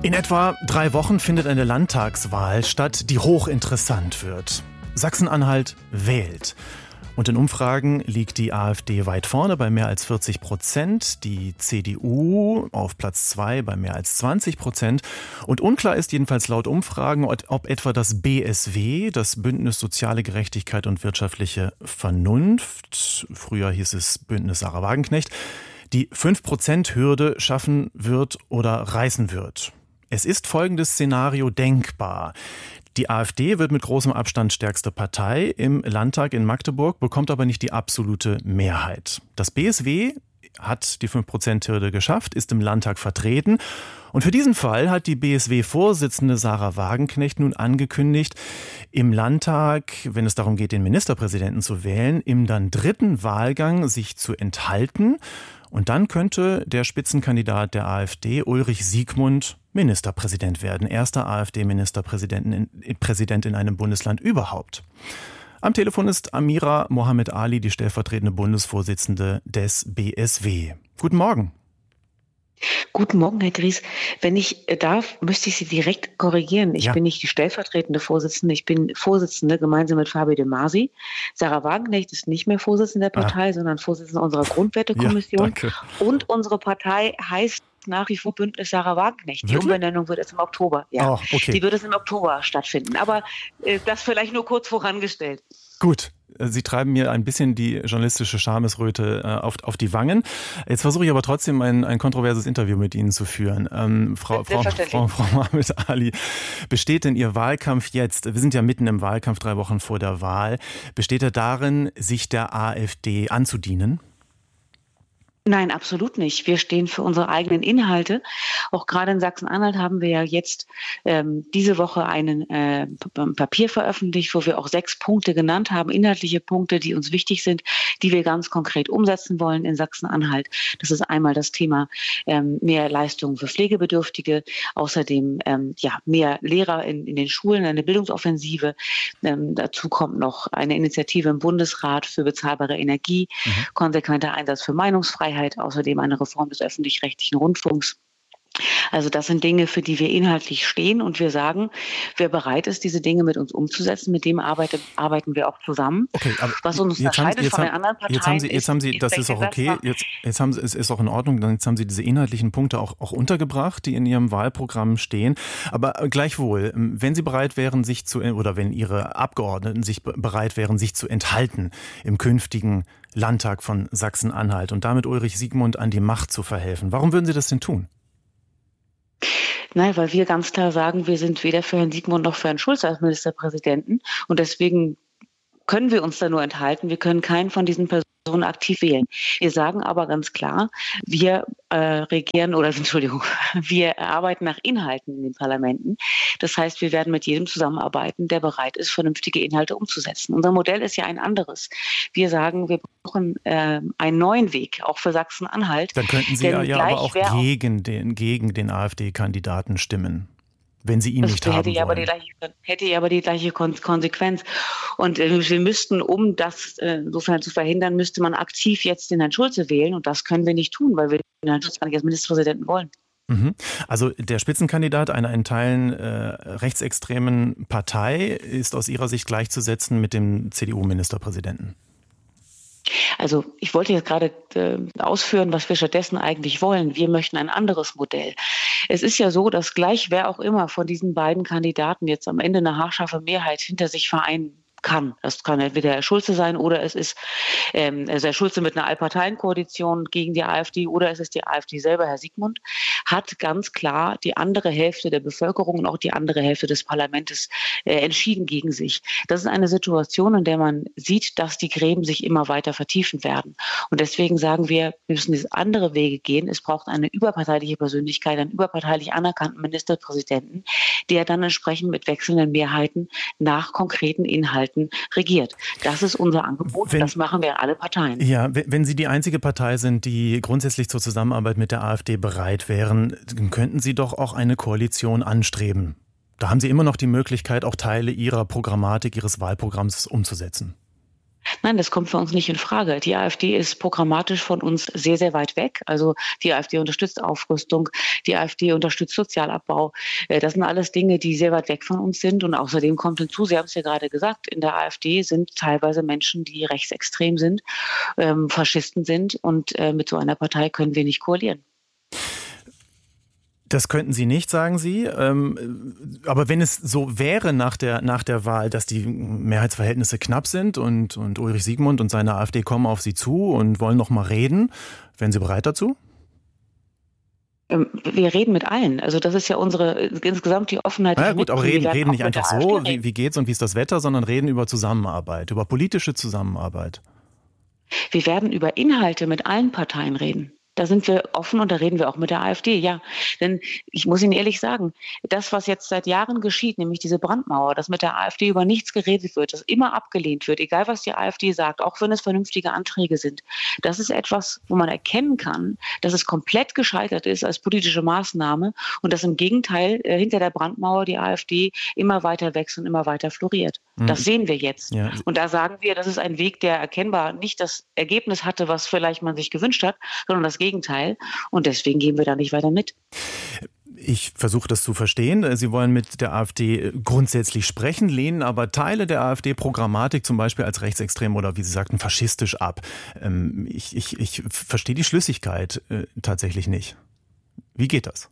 In etwa 3 Wochen findet eine Landtagswahl statt, die hochinteressant wird. Sachsen-Anhalt wählt. Und in Umfragen liegt die AfD weit vorne bei mehr als 40%, die CDU auf Platz 2 bei mehr als 20%. Und unklar ist jedenfalls laut Umfragen, ob etwa das BSW, das Bündnis Soziale Gerechtigkeit und wirtschaftliche Vernunft, früher hieß es Bündnis Sarah Wagenknecht, die 5%-Hürde schaffen wird oder reißen wird. Es ist folgendes Szenario denkbar. Die AfD wird mit großem Abstand stärkste Partei im Landtag in Magdeburg, bekommt aber nicht die absolute Mehrheit. Das BSW hat die 5%-Hürde geschafft, ist im Landtag vertreten. Und für diesen Fall hat die BSW-Vorsitzende Sarah Wagenknecht nun angekündigt, im Landtag, wenn es darum geht, den Ministerpräsidenten zu wählen, im dann 3. Wahlgang sich zu enthalten. Und dann könnte der Spitzenkandidat der AfD, Ulrich Siegmund, Ministerpräsident werden. Erster AfD-Ministerpräsident in einem Bundesland überhaupt. Am Telefon ist Amira Mohammed Ali, die stellvertretende Bundesvorsitzende des BSW. Guten Morgen. Guten Morgen, Herr Gries. Wenn ich darf, müsste ich Sie direkt korrigieren. Ich bin nicht die stellvertretende Vorsitzende, ich bin Vorsitzende gemeinsam mit Fabio De Masi. Sarah Wagenknecht ist nicht mehr Vorsitzende der Partei, sondern Vorsitzende unserer Grundwertekommission. Ja, und unsere Partei heißt nach wie vor Bündnis Sarah Wagenknecht. Die Umbenennung wird erst im Oktober. Ja, okay. Die wird es im Oktober stattfinden. Aber das vielleicht nur kurz vorangestellt. Gut. Sie treiben mir ein bisschen die journalistische Schamesröte auf die Wangen. Jetzt versuche ich aber trotzdem ein kontroverses Interview mit Ihnen zu führen. Frau Mohammed Ali, besteht denn Ihr Wahlkampf jetzt, wir sind ja mitten im Wahlkampf, 3 Wochen vor der Wahl, besteht er darin, sich der AfD anzudienen? Nein, absolut nicht. Wir stehen für unsere eigenen Inhalte. Auch gerade in Sachsen-Anhalt haben wir ja jetzt diese Woche ein Papier veröffentlicht, wo wir auch 6 Punkte genannt haben, inhaltliche Punkte, die uns wichtig sind, die wir ganz konkret umsetzen wollen in Sachsen-Anhalt. Das ist einmal das Thema mehr Leistungen für Pflegebedürftige, außerdem mehr Lehrer in den Schulen, eine Bildungsoffensive. Dazu kommt noch eine Initiative im Bundesrat für bezahlbare Energie, konsequenter Einsatz für Meinungsfreiheit, außerdem eine Reform des öffentlich-rechtlichen Rundfunks. Also das sind Dinge, für die wir inhaltlich stehen und wir sagen, wer bereit ist, diese Dinge mit uns umzusetzen, mit dem arbeiten wir auch zusammen. Okay, aber was uns unterscheidet von den anderen Parteien jetzt haben Sie, das ist auch okay, jetzt haben Sie, es ist auch in Ordnung, jetzt haben Sie diese inhaltlichen Punkte auch untergebracht, die in Ihrem Wahlprogramm stehen. Aber gleichwohl, wenn Sie bereit wären, oder wenn Ihre Abgeordneten sich bereit wären, sich zu enthalten im künftigen Landtag von Sachsen-Anhalt und damit Ulrich Siegmund an die Macht zu verhelfen, warum würden Sie das denn tun? Nein, weil wir ganz klar sagen, wir sind weder für Herrn Siegmund noch für Herrn Schulz als Ministerpräsidenten und deswegen können wir uns da nur enthalten. Wir können keinen von diesen Personen aktiv wählen. Wir sagen aber ganz klar, wir wir arbeiten nach Inhalten in den Parlamenten. Das heißt, wir werden mit jedem zusammenarbeiten, der bereit ist, vernünftige Inhalte umzusetzen. Unser Modell ist ja ein anderes. Wir sagen, wir brauchen einen neuen Weg, auch für Sachsen-Anhalt. Dann könnten Sie ja aber auch gegen den AfD-Kandidaten stimmen. Wenn Sie ihn nicht haben wollen. Hätte ja aber die gleiche Konsequenz. Und wir müssten, um das insofern zu verhindern, müsste man aktiv jetzt den Herrn Schulze wählen. Und das können wir nicht tun, weil wir den Herrn Schulze gar nicht als Ministerpräsidenten wollen. Also der Spitzenkandidat einer in Teilen rechtsextremen Partei ist aus Ihrer Sicht gleichzusetzen mit dem CDU-Ministerpräsidenten? Also ich wollte jetzt gerade ausführen, was wir stattdessen eigentlich wollen. Wir möchten ein anderes Modell. Es ist ja so, dass gleich wer auch immer von diesen beiden Kandidaten jetzt am Ende eine haarscharfe Mehrheit hinter sich vereinen kann. Das kann entweder Herr Schulze sein oder es ist Herr Schulze mit einer Allparteienkoalition gegen die AfD oder es ist die AfD selber, Herr Siegmund, hat ganz klar die andere Hälfte der Bevölkerung und auch die andere Hälfte des Parlaments entschieden gegen sich. Das ist eine Situation, in der man sieht, dass die Gräben sich immer weiter vertiefen werden. Und deswegen sagen wir müssen diese andere Wege gehen. Es braucht eine überparteiliche Persönlichkeit, einen überparteilich anerkannten Ministerpräsidenten, der dann entsprechend mit wechselnden Mehrheiten nach konkreten Inhalten regiert. Das ist unser Angebot, das machen wir alle Parteien. Ja, wenn Sie die einzige Partei sind, die grundsätzlich zur Zusammenarbeit mit der AfD bereit wären, dann könnten Sie doch auch eine Koalition anstreben. Da haben Sie immer noch die Möglichkeit, auch Teile Ihrer Programmatik, Ihres Wahlprogramms umzusetzen. Nein, das kommt für uns nicht in Frage. Die AfD ist programmatisch von uns sehr, sehr weit weg. Also die AfD unterstützt Aufrüstung, die AfD unterstützt Sozialabbau. Das sind alles Dinge, die sehr weit weg von uns sind. Und außerdem kommt hinzu, Sie haben es ja gerade gesagt, in der AfD sind teilweise Menschen, die rechtsextrem sind, Faschisten sind. Und mit so einer Partei können wir nicht koalieren. Das könnten Sie nicht, sagen Sie. Aber wenn es so wäre nach der Wahl, dass die Mehrheitsverhältnisse knapp sind und Ulrich Siegmund und seine AfD kommen auf Sie zu und wollen noch mal reden, wären Sie bereit dazu? Wir reden mit allen. Also das ist ja insgesamt die Offenheit. Ja gut, aber reden nicht einfach so, wie geht's und wie ist das Wetter, sondern reden über Zusammenarbeit, über politische Zusammenarbeit. Wir werden über Inhalte mit allen Parteien reden. Da sind wir offen und da reden wir auch mit der AfD, ja. Denn ich muss Ihnen ehrlich sagen, das, was jetzt seit Jahren geschieht, nämlich diese Brandmauer, dass mit der AfD über nichts geredet wird, dass immer abgelehnt wird, egal was die AfD sagt, auch wenn es vernünftige Anträge sind, das ist etwas, wo man erkennen kann, dass es komplett gescheitert ist als politische Maßnahme und dass im Gegenteil hinter der Brandmauer die AfD immer weiter wächst und immer weiter floriert. Das sehen wir jetzt. Ja. Und da sagen wir, das ist ein Weg, der erkennbar nicht das Ergebnis hatte, was vielleicht man sich gewünscht hat, sondern das Gegenteil. Und deswegen gehen wir da nicht weiter mit. Ich versuche das zu verstehen. Sie wollen mit der AfD grundsätzlich sprechen, lehnen aber Teile der AfD-Programmatik zum Beispiel als rechtsextrem oder wie Sie sagten, faschistisch ab. Ich verstehe die Schlüssigkeit tatsächlich nicht. Wie geht das?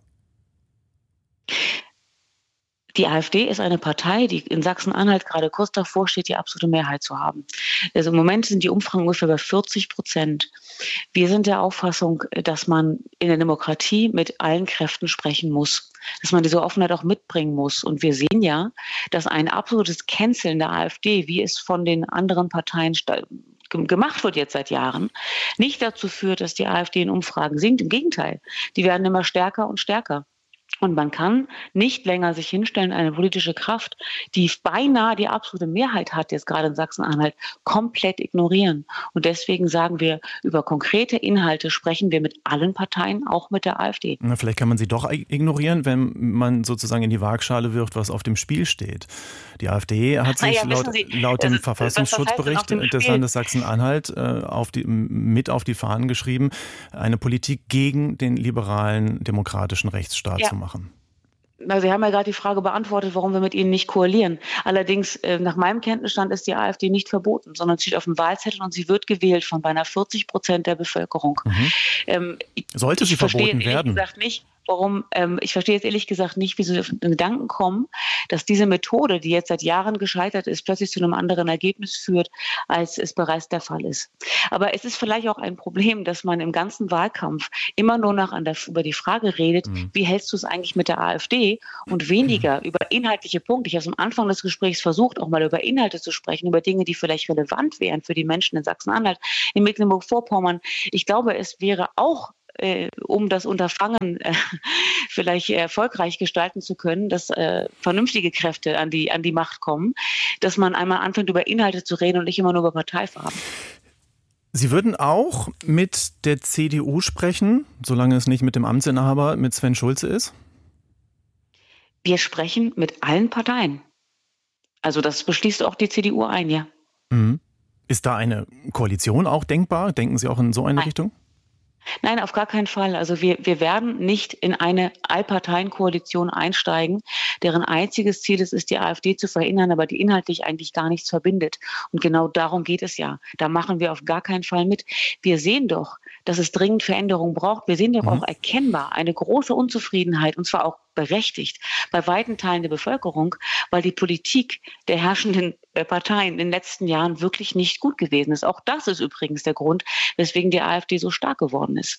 Die AfD ist eine Partei, die in Sachsen-Anhalt gerade kurz davor steht, die absolute Mehrheit zu haben. Also im Moment sind die Umfragen ungefähr bei 40%. Wir sind der Auffassung, dass man in der Demokratie mit allen Kräften sprechen muss, dass man diese Offenheit auch mitbringen muss. Und wir sehen ja, dass ein absolutes Canceln der AfD, wie es von den anderen Parteien gemacht wird jetzt seit Jahren, nicht dazu führt, dass die AfD in Umfragen sinkt. Im Gegenteil, die werden immer stärker und stärker. Und man kann nicht länger sich hinstellen, eine politische Kraft, die beinahe die absolute Mehrheit hat, jetzt gerade in Sachsen-Anhalt, komplett ignorieren. Und deswegen sagen wir, über konkrete Inhalte sprechen wir mit allen Parteien, auch mit der AfD. Na, vielleicht kann man sie doch ignorieren, wenn man sozusagen in die Waagschale wirft, was auf dem Spiel steht. Die AfD hat sich laut dem Verfassungsschutzbericht des Landes Sachsen-Anhalt mit auf die Fahnen geschrieben, eine Politik gegen den liberalen demokratischen Rechtsstaat zu machen. Na, Sie haben ja gerade die Frage beantwortet, warum wir mit Ihnen nicht koalieren. Allerdings, nach meinem Kenntnisstand ist die AfD nicht verboten, sondern steht auf dem Wahlzettel und sie wird gewählt von beinahe 40% der Bevölkerung. Sollte sie verboten werden? Gesagt nicht, warum, ich verstehe jetzt ehrlich gesagt nicht, wie Sie auf den Gedanken kommen, dass diese Methode, die jetzt seit Jahren gescheitert ist, plötzlich zu einem anderen Ergebnis führt, als es bereits der Fall ist. Aber es ist vielleicht auch ein Problem, dass man im ganzen Wahlkampf immer nur noch über die Frage redet, wie hältst du es eigentlich mit der AfD und weniger über inhaltliche Punkte. Ich habe am Anfang des Gesprächs versucht, auch mal über Inhalte zu sprechen, über Dinge, die vielleicht relevant wären für die Menschen in Sachsen-Anhalt, in Mecklenburg-Vorpommern. Ich glaube, es wäre auch um das Unterfangen vielleicht erfolgreich gestalten zu können, dass vernünftige Kräfte an die Macht kommen, dass man einmal anfängt, über Inhalte zu reden und nicht immer nur über Parteifarben. Sie würden auch mit der CDU sprechen, solange es nicht mit dem Amtsinhaber, mit Sven Schulze ist? Wir sprechen mit allen Parteien. Also das beschließt auch die CDU ein, ja. Ist da eine Koalition auch denkbar? Denken Sie auch in so eine Richtung? Nein, auf gar keinen Fall. Also wir werden nicht in eine Allparteienkoalition einsteigen, deren einziges Ziel es ist, die AfD zu verhindern, aber die inhaltlich eigentlich gar nichts verbindet. Und genau darum geht es ja. Da machen wir auf gar keinen Fall mit. Wir sehen doch, dass es dringend Veränderungen braucht. Wir sehen doch auch erkennbar eine große Unzufriedenheit, und zwar auch berechtigt, bei weiten Teilen der Bevölkerung, weil die Politik der herrschenden Parteien in den letzten Jahren wirklich nicht gut gewesen ist. Auch das ist übrigens der Grund, weswegen die AfD so stark geworden ist.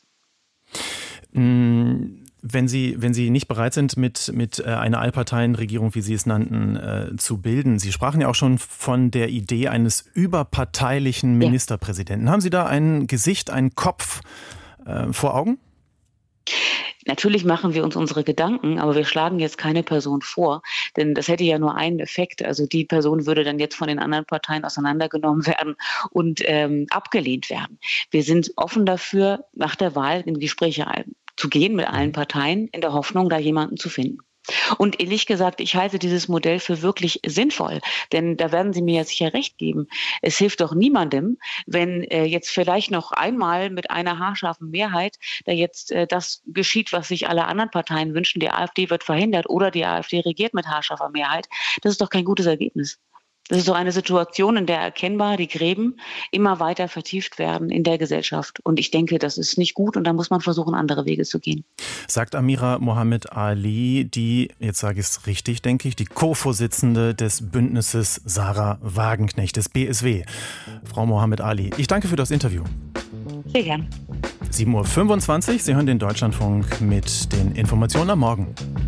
Wenn Sie nicht bereit sind, mit einer Allparteienregierung, wie Sie es nannten, zu bilden. Sie sprachen ja auch schon von der Idee eines überparteilichen Ministerpräsidenten. Ja. Haben Sie da ein Gesicht, einen Kopf vor Augen? Natürlich machen wir uns unsere Gedanken, aber wir schlagen jetzt keine Person vor, denn das hätte ja nur einen Effekt. Also die Person würde dann jetzt von den anderen Parteien auseinandergenommen werden und abgelehnt werden. Wir sind offen dafür, nach der Wahl in Gespräche zu gehen mit allen Parteien, in der Hoffnung, da jemanden zu finden. Und ehrlich gesagt, ich halte dieses Modell für wirklich sinnvoll, denn da werden Sie mir ja sicher recht geben. Es hilft doch niemandem, wenn jetzt vielleicht noch einmal mit einer haarscharfen Mehrheit da jetzt das geschieht, was sich alle anderen Parteien wünschen. Die AfD wird verhindert oder die AfD regiert mit haarscharfer Mehrheit. Das ist doch kein gutes Ergebnis. Das ist doch eine Situation, in der erkennbar die Gräben immer weiter vertieft werden in der Gesellschaft. Und ich denke, das ist nicht gut und da muss man versuchen, andere Wege zu gehen. Sagt Amira Mohammed Ali, die, jetzt sage ich es richtig, denke ich, die Co-Vorsitzende des Bündnisses Sarah Wagenknecht, des BSW. Frau Mohammed Ali, ich danke für das Interview. Sehr gern. 7:25 Uhr, Sie hören den Deutschlandfunk mit den Informationen am Morgen.